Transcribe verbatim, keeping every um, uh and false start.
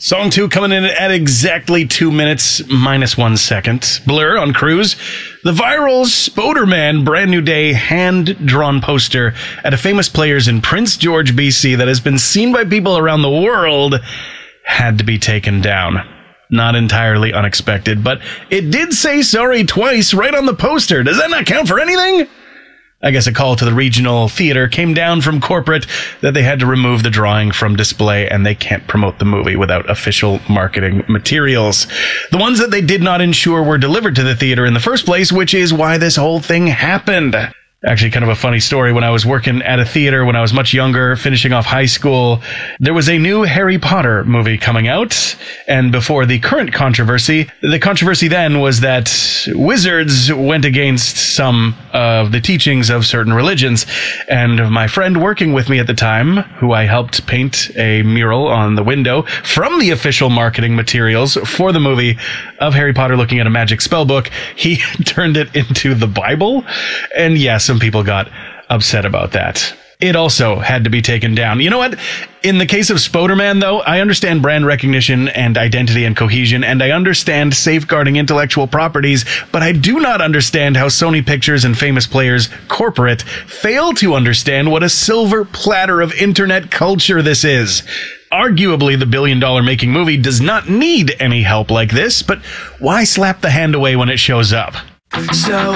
Song two coming in at exactly two minutes minus one second. Blur on Cruise. The viral Spoderman Brand New Day hand-drawn poster at a famous players in Prince George, B C that has been seen by people around the world had to be taken down. Not entirely unexpected, but it did say sorry twice right on the poster. Does that not count for anything? I guess a call to the regional theater came down from corporate that they had to remove the drawing from display and they can't promote the movie without official marketing materials. The ones that they did not ensure were delivered to the theater in the first place, which is why this whole thing happened. Actually, kind of a funny story. When I was working at a theater when I was much younger, finishing off high school, there was a new Harry Potter movie coming out. And before the current controversy, the controversy then was that wizards went against some of the teachings of certain religions. And my friend working with me at the time, who I helped paint a mural on the window from the official marketing materials for the movie of Harry Potter looking at a magic spell book, he turned it into the Bible. And yes, some people got upset about that. It also had to be taken down. You know what? In the case of Spoderman, though, I understand brand recognition and identity and cohesion, and I understand safeguarding intellectual properties, but I do not understand how Sony Pictures and Famous Players Corporate fail to understand what a silver platter of internet culture this is. Arguably, the billion-dollar making movie does not need any help like this, but why slap the hand away when it shows up? So